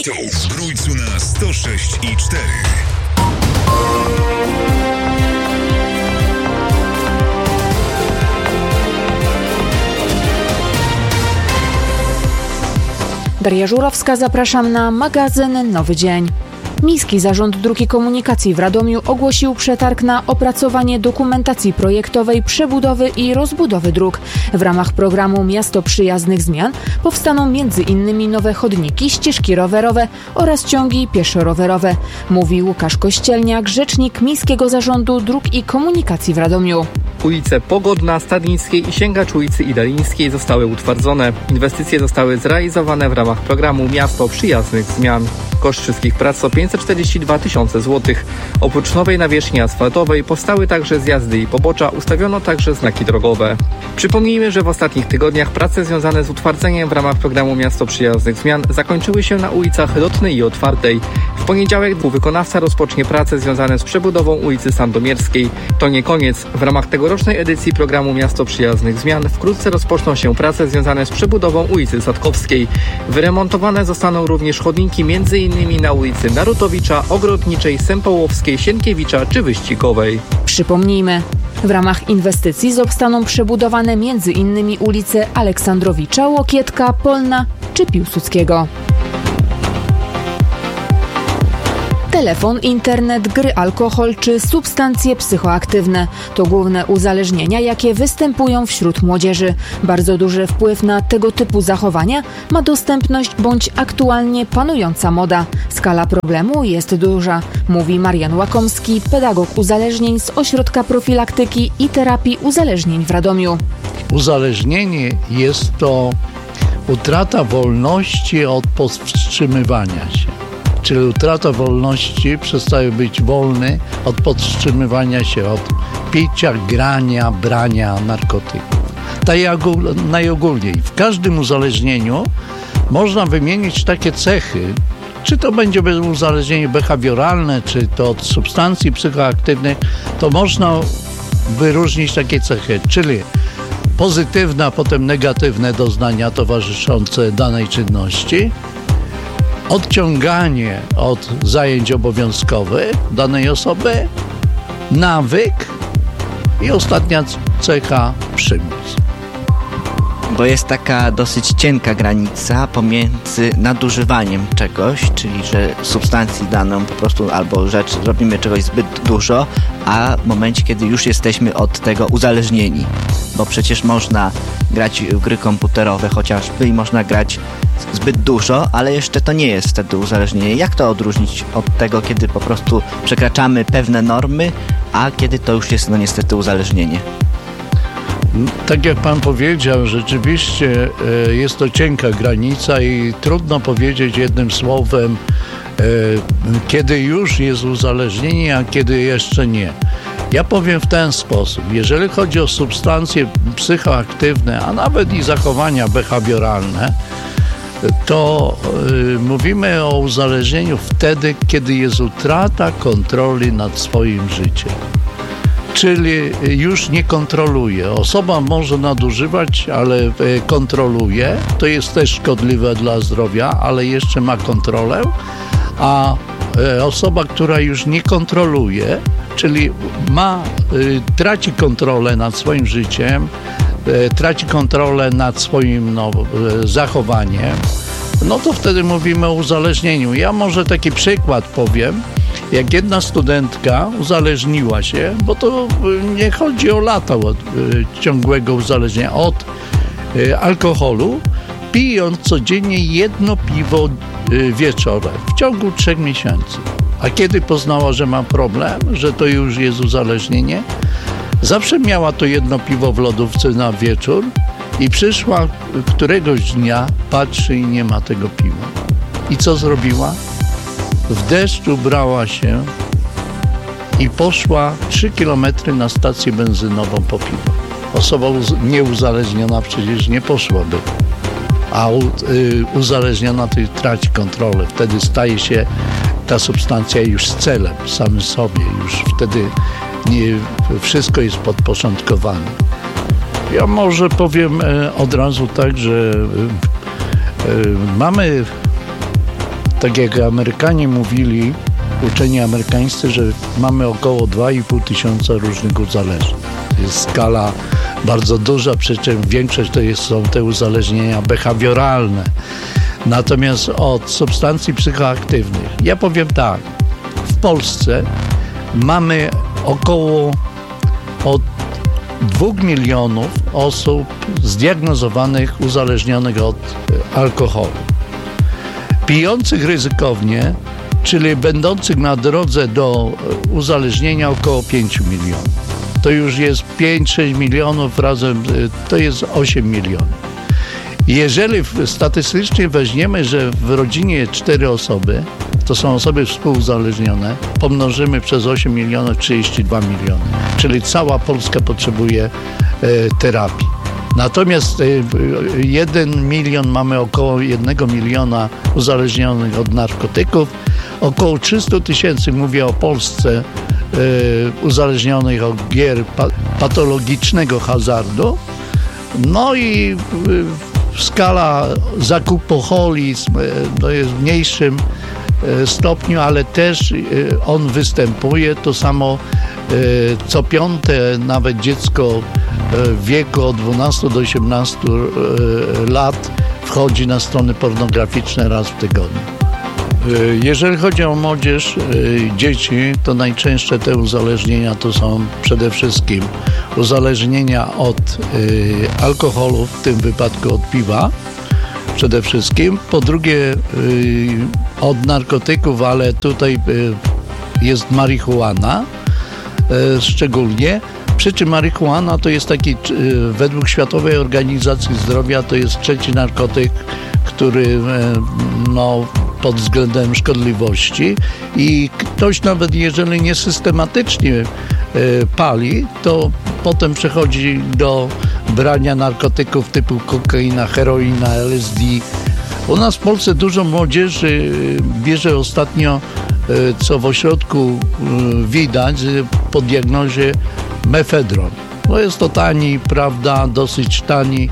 To Trójcuna 106,4. Daria Żurowska, zapraszam na magazyn Nowy Dzień. Miejski Zarząd Dróg i Komunikacji w Radomiu ogłosił przetarg na opracowanie dokumentacji projektowej przebudowy i rozbudowy dróg. W ramach programu Miasto Przyjaznych Zmian powstaną m.in. nowe chodniki, ścieżki rowerowe oraz ciągi pieszo-rowerowe, mówi Łukasz Kościelniak, rzecznik Miejskiego Zarządu Dróg i Komunikacji w Radomiu. Ulice Pogodna, Stadnickiej i Sięgacz ulicy Idalińskiej zostały utwardzone. Inwestycje zostały zrealizowane w ramach programu Miasto Przyjaznych Zmian. Koszt wszystkich prac to 542 000 złotych. Oprócz nowej nawierzchni asfaltowej powstały także zjazdy i pobocza, ustawiono także znaki drogowe. Przypomnijmy, że w ostatnich tygodniach prace związane z utwardzeniem w ramach programu Miasto Przyjaznych Zmian zakończyły się na ulicach Lotnej i Otwartej. W poniedziałek wykonawca rozpocznie prace związane z przebudową ulicy Sandomierskiej. To nie koniec. W ramach tegorocznej edycji programu Miasto Przyjaznych Zmian wkrótce rozpoczną się prace związane z przebudową ulicy Sadkowskiej. Wyremontowane zostaną również chodniki m.in. na ulicy Narutowicza, Ogrodniczej, Sępołowskiej, Sienkiewicza czy Wyścigowej. Przypomnijmy, w ramach inwestycji zostaną przebudowane m.in. ulice Aleksandrowicza, Łokietka, Polna czy Piłsudskiego. Telefon, internet, gry, alkohol czy substancje psychoaktywne to główne uzależnienia, jakie występują wśród młodzieży. Bardzo duży wpływ na tego typu zachowania ma dostępność bądź aktualnie panująca moda. Skala problemu jest duża, mówi Marian Łakomski, pedagog uzależnień z Ośrodka Profilaktyki i Terapii Uzależnień w Radomiu. Uzależnienie jest to utrata wolności od powstrzymywania się. Czyli utrata wolności, przestaje być wolny od podtrzymywania się, od picia, grania, brania narkotyków. Tak najogólniej. W każdym uzależnieniu można wymienić takie cechy, czy to będzie uzależnienie behawioralne, czy to od substancji psychoaktywnych, to można wyróżnić takie cechy, czyli pozytywne, a potem negatywne doznania towarzyszące danej czynności, odciąganie od zajęć obowiązkowych danej osoby, nawyk i ostatnia cecha przymus. Bo jest taka dosyć cienka granica pomiędzy nadużywaniem czegoś, czyli że substancji daną po prostu albo rzecz robimy czegoś zbyt dużo, a w momencie, kiedy już jesteśmy od tego uzależnieni. Bo przecież można grać w gry komputerowe chociażby i można grać zbyt dużo, ale jeszcze to nie jest wtedy uzależnienie. Jak to odróżnić od tego, kiedy po prostu przekraczamy pewne normy, a kiedy to już jest niestety uzależnienie? Tak jak pan powiedział, rzeczywiście jest to cienka granica i trudno powiedzieć jednym słowem, kiedy już jest uzależnienie, a kiedy jeszcze nie. Ja powiem w ten sposób, jeżeli chodzi o substancje psychoaktywne, a nawet i zachowania behawioralne, to mówimy o uzależnieniu wtedy, kiedy jest utrata kontroli nad swoim życiem. Czyli już nie kontroluje. Osoba może nadużywać, ale kontroluje. To jest też szkodliwe dla zdrowia, ale jeszcze ma kontrolę. A osoba, która już nie kontroluje, czyli traci kontrolę nad swoim życiem, traci kontrolę nad swoim zachowaniem, no to wtedy mówimy o uzależnieniu. Ja może taki przykład powiem. Jak jedna studentka uzależniła się, bo to nie chodzi o lata ciągłego uzależnienia od alkoholu, pijąc codziennie 1 piwo wieczorem w ciągu 3 miesięcy. A kiedy poznała, że ma problem, że to już jest uzależnienie, zawsze miała to 1 piwo w lodówce na wieczór i przyszła któregoś dnia, patrzy i nie ma tego piwa. I co zrobiła? W deszczu brała się i poszła 3 kilometry na stację benzynową po piwo. Osoba nieuzależniona przecież nie poszłaby, a uzależniona to traci kontrolę. Wtedy staje się ta substancja już celem samym sobie. Już wtedy wszystko jest podporządkowane. Ja może powiem od razu tak, że mamy Tak jak Amerykanie mówili, uczeni amerykańscy, że mamy około 2,5 tysiąca różnych uzależnień. To jest skala bardzo duża, przy czym większość to są te uzależnienia behawioralne. Natomiast od substancji psychoaktywnych, ja powiem tak, w Polsce mamy około od 2 milionów osób zdiagnozowanych, uzależnionych od alkoholu. Pijących ryzykownie, czyli będących na drodze do uzależnienia, około 5 milionów. To już jest 5-6 milionów razem, to jest 8 milionów. Jeżeli statystycznie weźmiemy, że w rodzinie 4 osoby, to są osoby współuzależnione, pomnożymy przez 8 milionów, 32 miliony. Czyli cała Polska potrzebuje terapii. Natomiast 1 milion, mamy około 1 miliona uzależnionych od narkotyków, około 300 tysięcy, mówię o Polsce, uzależnionych od gier patologicznego hazardu. No i skala zakupoholizm to jest w mniejszym stopniu, ale też on występuje. To samo co 5. nawet dziecko w wieku od 12 do 18 lat wchodzi na strony pornograficzne raz w tygodniu. Jeżeli chodzi o młodzież, dzieci, to najczęstsze te uzależnienia to są przede wszystkim uzależnienia od alkoholu, w tym wypadku od piwa przede wszystkim. Po drugie od narkotyków, ale tutaj jest marihuana szczególnie. Przy czym marihuana to jest taki, według Światowej Organizacji Zdrowia, to jest 3. narkotyk, który pod względem szkodliwości, i ktoś nawet jeżeli nie systematycznie pali, to potem przechodzi do brania narkotyków typu kokaina, heroina, LSD. U nas w Polsce dużo młodzieży bierze ostatnio, co w ośrodku widać, po diagnozie mefedron. No jest to tani, prawda, dosyć tani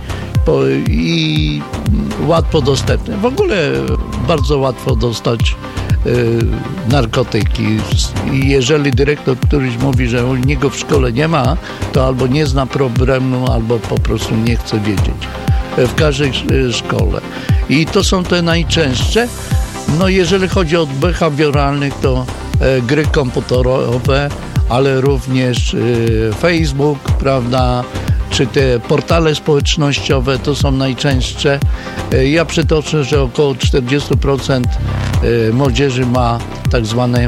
i łatwo dostępny. W ogóle bardzo łatwo dostać narkotyki. I jeżeli dyrektor któryś mówi, że u niego w szkole nie ma, to albo nie zna problemu, albo po prostu nie chce wiedzieć. W każdej szkole. I to są te najczęstsze. No jeżeli chodzi o behawioralnych, to gry komputerowe, ale również Facebook, prawda, czy te portale społecznościowe, to są najczęstsze. Ja przytoczę, że około 40% młodzieży ma tak zwane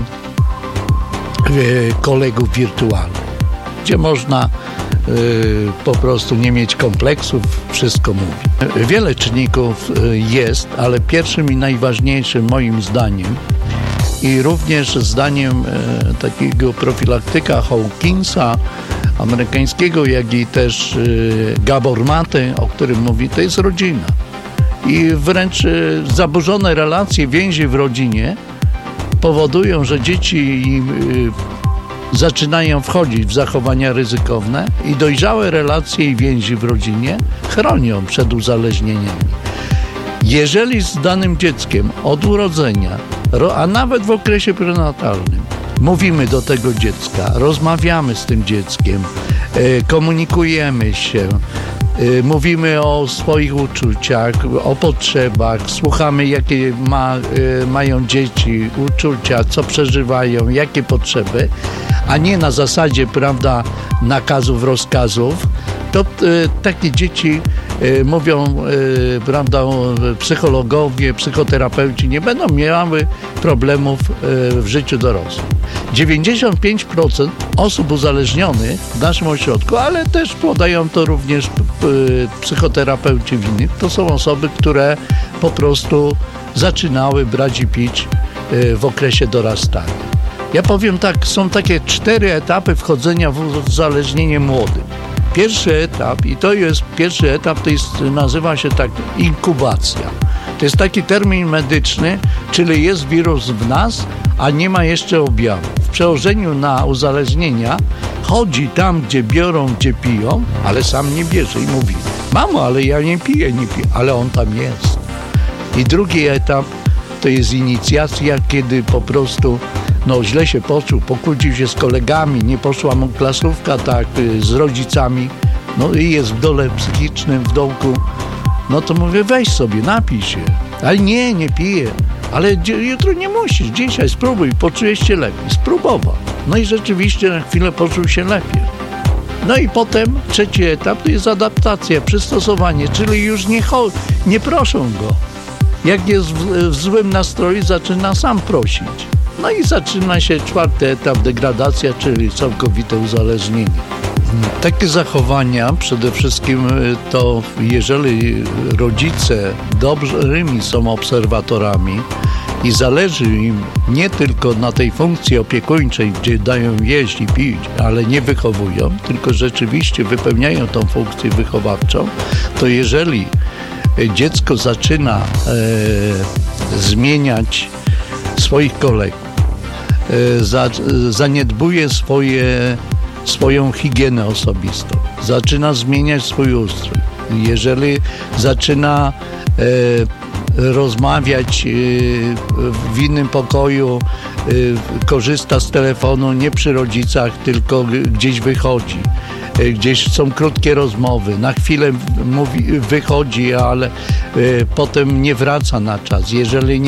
kolegów wirtualnych, gdzie można po prostu nie mieć kompleksów, wszystko mówi. Wiele czynników jest, ale pierwszym i najważniejszym moim zdaniem i również zdaniem takiego profilaktyka Hawkinsa amerykańskiego, jak i też Gabor Maty, o którym mówi, to jest rodzina. I wręcz zaburzone relacje, więzi w rodzinie powodują, że dzieci zaczynają wchodzić w zachowania ryzykowne i dojrzałe relacje i więzi w rodzinie chronią przed uzależnieniami. Jeżeli z danym dzieckiem od urodzenia, a nawet w okresie prenatalnym, mówimy do tego dziecka, rozmawiamy z tym dzieckiem, komunikujemy się, mówimy o swoich uczuciach, o potrzebach, słuchamy, jakie mają dzieci, uczucia, co przeżywają, jakie potrzeby, a nie na zasadzie, prawda, nakazów, rozkazów, to takie dzieci mówią, prawda, psychologowie, psychoterapeuci, nie będą miały problemów w życiu dorosłym. 95% osób uzależnionych w naszym ośrodku, ale też podają to również psychoterapeuci w innych, to są osoby, które po prostu zaczynały brać i pić w okresie dorastania. Ja powiem tak, są takie 4 etapy wchodzenia w uzależnienie młodym. Pierwszy etap, i to jest pierwszy etap, to jest, nazywa się tak inkubacja. To jest taki termin medyczny, czyli jest wirus w nas, a nie ma jeszcze objawów. W przełożeniu na uzależnienia chodzi tam, gdzie biorą, gdzie piją, ale sam nie bierze i mówi: mamo, ale ja nie piję, ale on tam jest. I drugi etap to jest inicjacja, kiedy po prostu źle się poczuł, pokłócił się z kolegami, nie poszła mu klasówka tak z rodzicami, i jest w dole psychicznym, w dołku, to mówię, weź sobie, napij się. Ale nie piję. Ale jutro nie musisz, dzisiaj spróbuj, poczujesz się lepiej. Spróbował. I rzeczywiście na chwilę poczuł się lepiej. I potem trzeci etap to jest adaptacja, przystosowanie, czyli już nie proszą go. Jak jest w złym nastroju, zaczyna sam prosić. I zaczyna się czwarty etap, degradacja, czyli całkowite uzależnienie. Takie zachowania przede wszystkim to, jeżeli rodzice dobrymi są obserwatorami i zależy im nie tylko na tej funkcji opiekuńczej, gdzie dają jeść i pić, ale nie wychowują, tylko rzeczywiście wypełniają tą funkcję wychowawczą, to jeżeli dziecko zaczyna zmieniać swoich kolegów, zaniedbuje swoją higienę osobistą, zaczyna zmieniać swój ustrój. Jeżeli zaczyna rozmawiać w innym pokoju, korzysta z telefonu nie przy rodzicach, tylko gdzieś wychodzi. Gdzieś są krótkie rozmowy, na chwilę wychodzi, ale potem nie wraca na czas. Jeżeli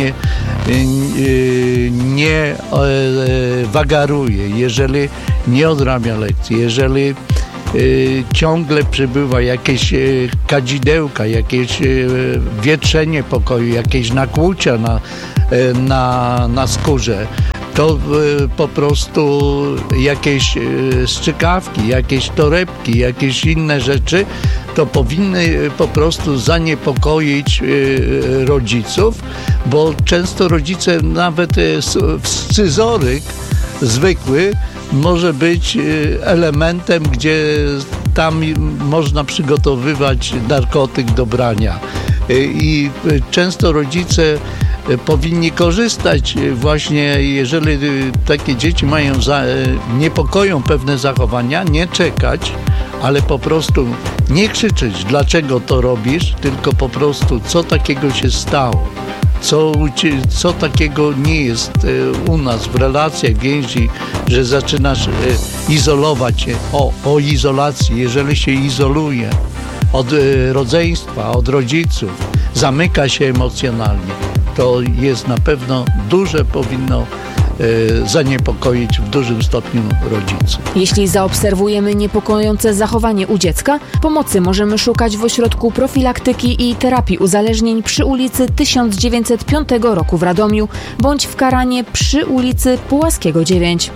nie wagaruje, jeżeli nie odrabia lekcji, jeżeli ciągle przybywa jakieś kadzidełka, jakieś wietrzenie pokoju, jakieś nakłucia na skórze, to po prostu jakieś strzykawki, jakieś torebki, jakieś inne rzeczy, to powinny po prostu zaniepokoić rodziców, bo często rodzice nawet scyzoryk zwykły może być elementem, gdzie tam można przygotowywać narkotyk do brania. I często rodzice powinni korzystać właśnie, jeżeli takie dzieci niepokoją pewne zachowania, nie czekać, ale po prostu nie krzyczeć, dlaczego to robisz, tylko po prostu, co takiego się stało. Co takiego nie jest u nas w relacjach, więzi, że zaczynasz izolować się. O izolacji, jeżeli się izoluje od rodzeństwa, od rodziców, zamyka się emocjonalnie, to jest na pewno powinno zaniepokoić w dużym stopniu rodziców. Jeśli zaobserwujemy niepokojące zachowanie u dziecka, pomocy możemy szukać w Ośrodku Profilaktyki i Terapii Uzależnień przy ulicy 1905 roku w Radomiu bądź w Karanie przy ulicy Pułaskiego 9.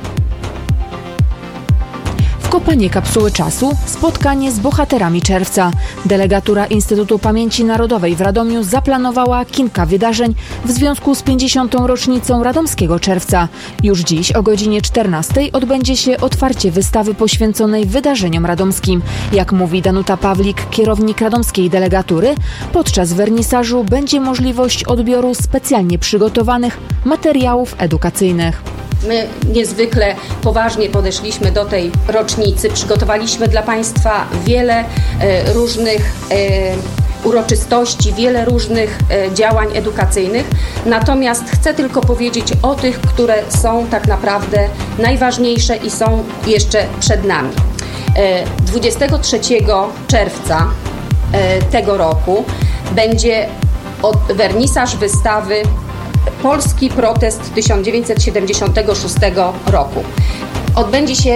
Kopanie kapsuły czasu, spotkanie z bohaterami czerwca. Delegatura Instytutu Pamięci Narodowej w Radomiu zaplanowała kilka wydarzeń w związku z 50. rocznicą Radomskiego Czerwca. Już dziś o godzinie 14 odbędzie się otwarcie wystawy poświęconej wydarzeniom radomskim. Jak mówi Danuta Pawlik, kierownik radomskiej delegatury, podczas wernisażu będzie możliwość odbioru specjalnie przygotowanych materiałów edukacyjnych. My niezwykle poważnie podeszliśmy do tej rocznicy. Przygotowaliśmy dla Państwa wiele różnych uroczystości, wiele różnych działań edukacyjnych. Natomiast chcę tylko powiedzieć o tych, które są tak naprawdę najważniejsze i są jeszcze przed nami. 23 czerwca tego roku będzie wernisaż wystawy Polski protest 1976 roku. Odbędzie się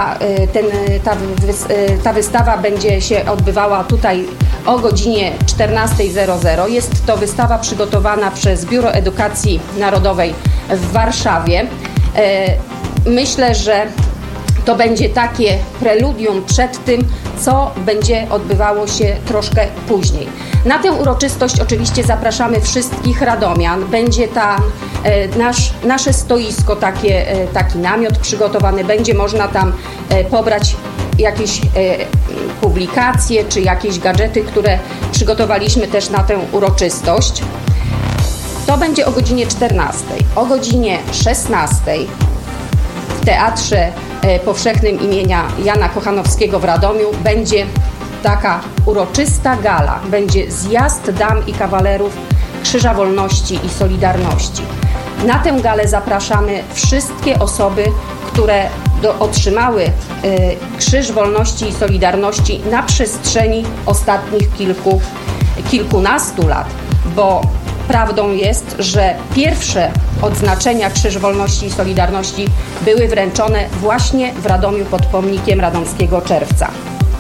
ta wystawa będzie się odbywała tutaj o godzinie 14:00. Jest to wystawa przygotowana przez Biuro Edukacji Narodowej w Warszawie. Myślę, że to będzie takie preludium przed tym, co będzie odbywało się troszkę później. Na tę uroczystość oczywiście zapraszamy wszystkich radomian. Będzie tam nasze stoisko, taki namiot przygotowany. Będzie można tam pobrać jakieś publikacje czy jakieś gadżety, które przygotowaliśmy też na tę uroczystość. To będzie o godzinie 14:00. O godzinie 16:00 w Teatrze Powszechnym imienia Jana Kochanowskiego w Radomiu będzie taka uroczysta gala. Będzie zjazd dam i kawalerów Krzyża Wolności i Solidarności. Na tę galę zapraszamy wszystkie osoby, które otrzymały Krzyż Wolności i Solidarności na przestrzeni ostatnich kilkunastu lat, bo prawdą jest, że pierwsze odznaczenia Krzyż Wolności i Solidarności były wręczone właśnie w Radomiu pod pomnikiem Radomskiego Czerwca.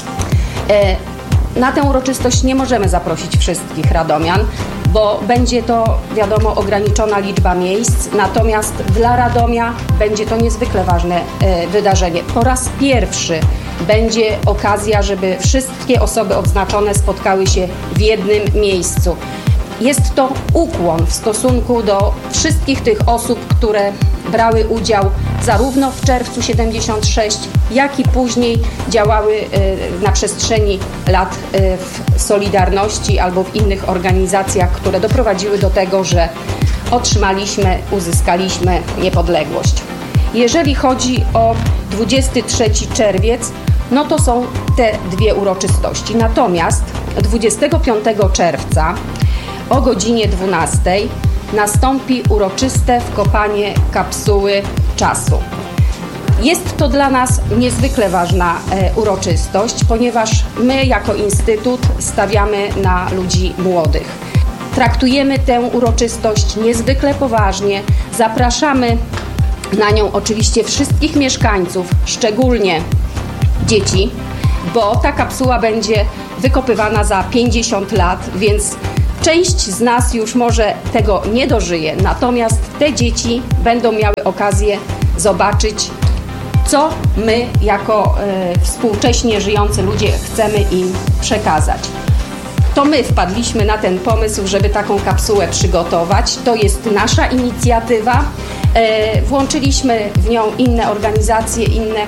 Na tę uroczystość nie możemy zaprosić wszystkich radomian, bo będzie to, wiadomo, ograniczona liczba miejsc, natomiast dla Radomia będzie to niezwykle ważne wydarzenie. Po raz pierwszy będzie okazja, żeby wszystkie osoby odznaczone spotkały się w jednym miejscu. Jest to ukłon w stosunku do wszystkich tych osób, które brały udział zarówno w czerwcu 76, jak i później działały na przestrzeni lat w Solidarności albo w innych organizacjach, które doprowadziły do tego, że uzyskaliśmy niepodległość. Jeżeli chodzi o 23 czerwiec, no to są te dwie uroczystości. Natomiast 25 czerwca o godzinie 12 nastąpi uroczyste wkopanie kapsuły czasu. Jest to dla nas niezwykle ważna uroczystość, ponieważ my jako Instytut stawiamy na ludzi młodych. Traktujemy tę uroczystość niezwykle poważnie. Zapraszamy na nią oczywiście wszystkich mieszkańców, szczególnie dzieci, bo ta kapsuła będzie wykopywana za 50 lat, więc część z nas już może tego nie dożyje, natomiast te dzieci będą miały okazję zobaczyć, co my jako współcześnie żyjący ludzie chcemy im przekazać. To my wpadliśmy na ten pomysł, żeby taką kapsułę przygotować. To jest nasza inicjatywa. Włączyliśmy w nią inne organizacje, inne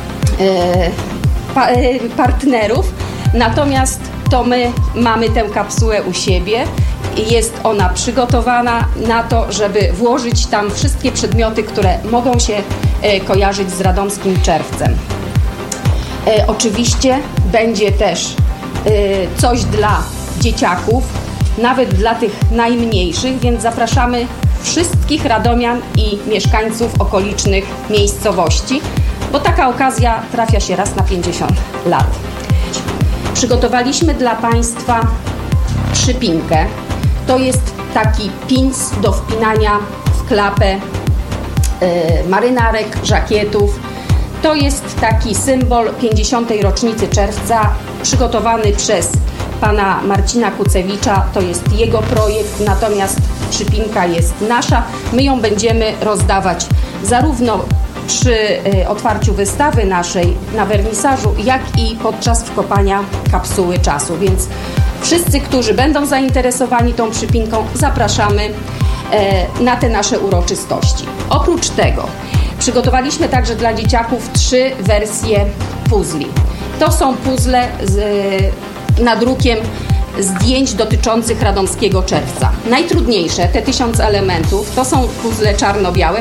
partnerów, natomiast to my mamy tę kapsułę u siebie i jest ona przygotowana na to, żeby włożyć tam wszystkie przedmioty, które mogą się kojarzyć z radomskim czerwcem. Oczywiście będzie też coś dla dzieciaków, nawet dla tych najmniejszych, więc zapraszamy wszystkich radomian i mieszkańców okolicznych miejscowości, bo taka okazja trafia się raz na 50 lat. Przygotowaliśmy dla Państwa przypinkę. To jest taki pins do wpinania w klapę marynarek, żakietów. To jest taki symbol 50. rocznicy czerwca, przygotowany przez pana Marcina Kucewicza. To jest jego projekt, natomiast przypinka jest nasza. My ją będziemy rozdawać zarówno przy otwarciu wystawy naszej na wernisażu, jak i podczas wkopania kapsuły czasu. Więc wszyscy, którzy będą zainteresowani tą przypinką, zapraszamy na te nasze uroczystości. Oprócz tego przygotowaliśmy także dla dzieciaków 3 wersje puzli. To są puzzle nadrukiem zdjęć dotyczących radomskiego czerwca. Najtrudniejsze, te 1000 elementów, to są puzzle czarno-białe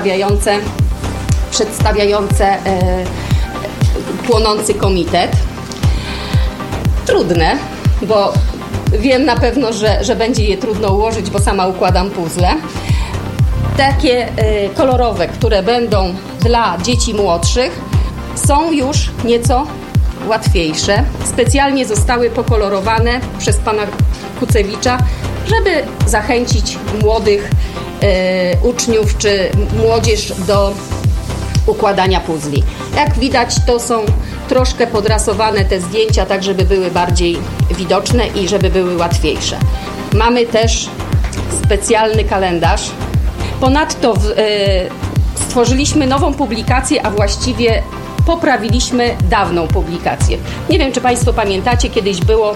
przedstawiające płonący komitet. Trudne, bo wiem na pewno, że będzie je trudno ułożyć, bo sama układam puzzle. Takie kolorowe, które będą dla dzieci młodszych, są już nieco łatwiejsze. Specjalnie zostały pokolorowane przez pana Kucewicza, żeby zachęcić młodych uczniów czy młodzież do układania puzli. Jak widać, to są troszkę podrasowane te zdjęcia, tak żeby były bardziej widoczne i żeby były łatwiejsze. Mamy też specjalny kalendarz. Ponadto stworzyliśmy nową publikację, a właściwie poprawiliśmy dawną publikację. Nie wiem, czy Państwo pamiętacie, kiedyś było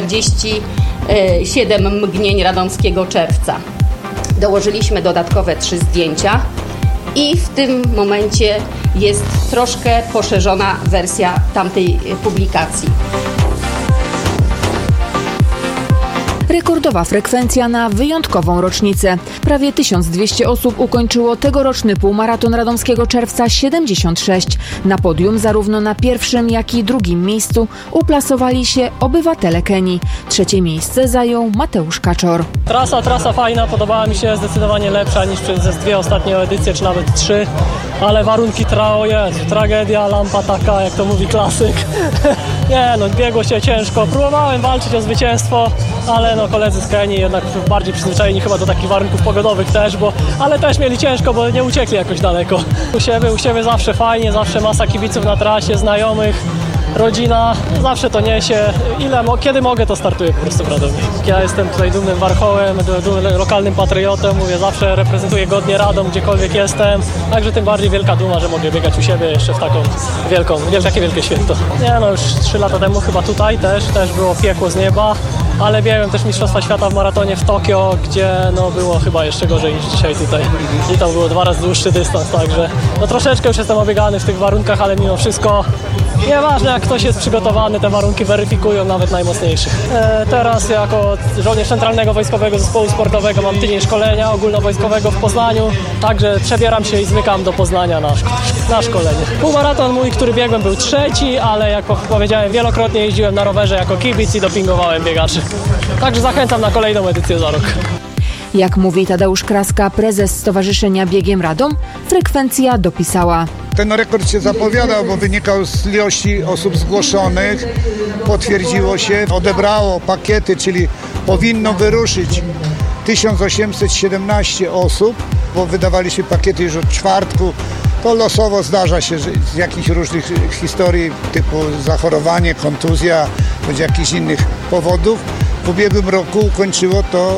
47 mgnień radomskiego czerwca. Dołożyliśmy dodatkowe 3 zdjęcia i w tym momencie jest troszkę poszerzona wersja tamtej publikacji. Rekordowa frekwencja na wyjątkową rocznicę. Prawie 1200 osób ukończyło tegoroczny półmaraton radomskiego czerwca 76. Na podium zarówno na pierwszym, jak i drugim miejscu uplasowali się obywatele Kenii. Trzecie miejsce zajął Mateusz Kaczor. Trasa fajna, podobała mi się, zdecydowanie lepsza niż przez dwie ostatnie edycje, czy nawet 3. Ale warunki tragedia, lampa taka, jak to mówi klasyk. Nie no, biegło się ciężko. Próbowałem walczyć o zwycięstwo, ale koledzy z Kenii jednak bardziej przyzwyczajeni chyba do takich warunków pogodowych też, ale też mieli ciężko, bo nie uciekli jakoś daleko. U siebie zawsze fajnie, zawsze masa kibiców na trasie, znajomych, rodzina, zawsze to niesie. Kiedy mogę, to startuję po prostu w Radomiu. Ja jestem tutaj dumnym warchołem, lokalnym patriotą, mówię, zawsze reprezentuję godnie Radom, gdziekolwiek jestem. Także tym bardziej wielka duma, że mogę biegać u siebie jeszcze w takie wielkie święto. Już 3 lata temu chyba tutaj też było piekło z nieba, ale biegłem też Mistrzostwa Świata w maratonie w Tokio, gdzie było chyba jeszcze gorzej niż dzisiaj tutaj. I tam było 2 razy dłuższy dystans, także troszeczkę już jestem obiegany w tych warunkach, ale mimo wszystko nieważne, jak ktoś jest przygotowany, te warunki weryfikują nawet najmocniejszych. Teraz jako żołnierz Centralnego Wojskowego Zespołu Sportowego mam tydzień szkolenia ogólnowojskowego w Poznaniu, także przebieram się i zmykam do Poznania na szkolenie. Półmaraton mój, który biegłem, był 3, ale jak powiedziałem, wielokrotnie jeździłem na rowerze jako kibic i dopingowałem biegaczy. Także zachęcam na kolejną edycję za rok. Jak mówi Tadeusz Kraska, prezes Stowarzyszenia Biegiem Radom, frekwencja dopisała. Ten rekord się zapowiadał, bo wynikał z ilości osób zgłoszonych. Potwierdziło się, odebrało pakiety, czyli powinno wyruszyć 1817 osób, bo wydawali się pakiety już od czwartku. To losowo zdarza się, że z jakichś różnych historii typu zachorowanie, kontuzja, bądź jakichś innych powodów. W ubiegłym roku ukończyło to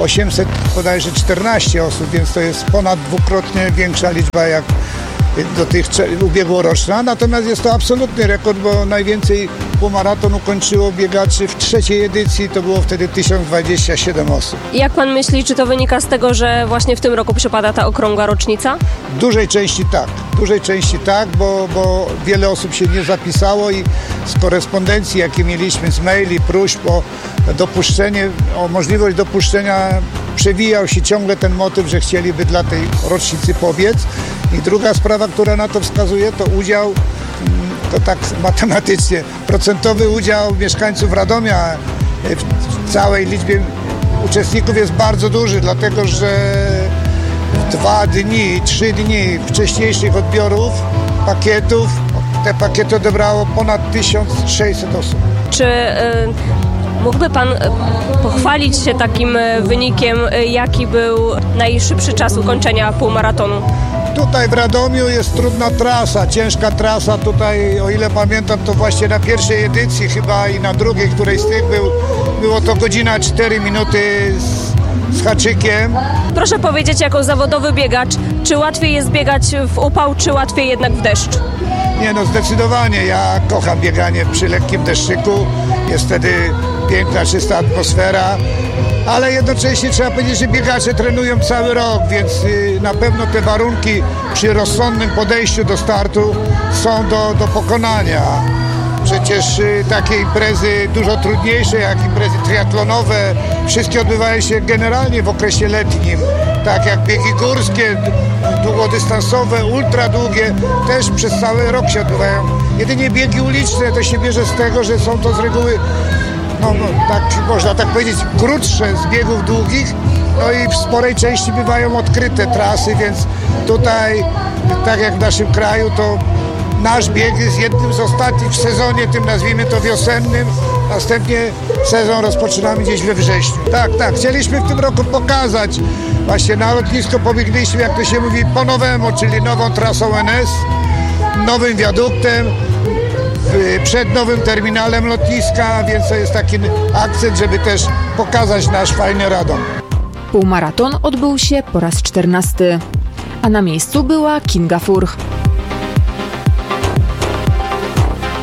814 osób, więc to jest ponad dwukrotnie większa liczba jak ubiegłoroczna. Natomiast jest to absolutny rekord, bo najwięcej półmaraton ukończyło biegaczy w 3. edycji, to było wtedy 1027 osób. Jak pan myśli, czy to wynika z tego, że właśnie w tym roku przypada ta okrągła rocznica? W dużej części tak, bo wiele osób się nie zapisało i z korespondencji, jakie mieliśmy, z maili, próśb o możliwość dopuszczenia, przewijał się ciągle ten motyw, że chcieliby dla tej rocznicy pobiec. I druga sprawa, która na to wskazuje, to udział, to tak matematycznie, procentowy udział mieszkańców Radomia w całej liczbie uczestników jest bardzo duży, dlatego że 3 dni wcześniejszych odbiorów pakietów, te pakiety odebrało ponad 1600 osób. Czy mógłby pan pochwalić się takim wynikiem, jaki był najszybszy czas ukończenia półmaratonu? Tutaj w Radomiu jest trudna trasa, ciężka trasa. Tutaj, o ile pamiętam, to właśnie na pierwszej edycji chyba i na drugiej, której z tych było to godzina 4 minuty z haczykiem. Proszę powiedzieć, jako zawodowy biegacz, czy łatwiej jest biegać w upał, czy łatwiej jednak w deszcz? Nie, zdecydowanie. Ja kocham bieganie przy lekkim deszczyku. Jest wtedy piękna, czysta atmosfera. Ale jednocześnie trzeba powiedzieć, że biegacze trenują cały rok, więc na pewno te warunki przy rozsądnym podejściu do startu są do pokonania. Przecież takie imprezy dużo trudniejsze jak imprezy triatlonowe, wszystkie odbywają się generalnie w okresie letnim. Tak jak biegi górskie, długodystansowe, ultradługie, też przez cały rok się odbywają. Jedynie biegi uliczne to się bierze z tego, że są to z reguły tak można tak powiedzieć, krótsze z biegów długich, i w sporej części bywają odkryte trasy, więc tutaj, tak jak w naszym kraju, to nasz bieg jest jednym z ostatnich w sezonie, tym nazwijmy to wiosennym, następnie sezon rozpoczynamy gdzieś we wrześniu. Tak, chcieliśmy w tym roku pokazać, właśnie na lotnisko pobiegliśmy, jak to się mówi, po nowemu, czyli nową trasą NS, nowym wiaduktem, przed nowym terminalem lotniska, więc to jest taki akcent, żeby też pokazać nasz fajny Radom. Półmaraton odbył się po raz 14, a na miejscu była Kinga Furch. Przed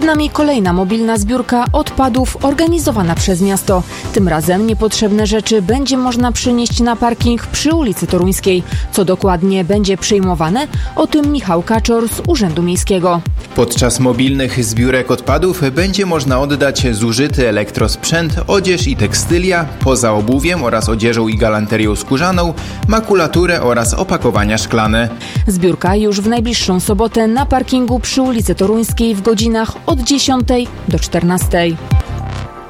Przed nami kolejna mobilna zbiórka odpadów organizowana przez miasto. Tym razem niepotrzebne rzeczy będzie można przynieść na parking przy ulicy Toruńskiej. Co dokładnie będzie przyjmowane? O tym Michał Kaczor z Urzędu Miejskiego. Podczas mobilnych zbiórek odpadów będzie można oddać zużyty elektrosprzęt, odzież i tekstylia, poza obuwiem oraz odzieżą i galanterią skórzaną, makulaturę oraz opakowania szklane. Zbiórka już w najbliższą sobotę na parkingu przy ulicy Toruńskiej w godzinach od 10 do 14.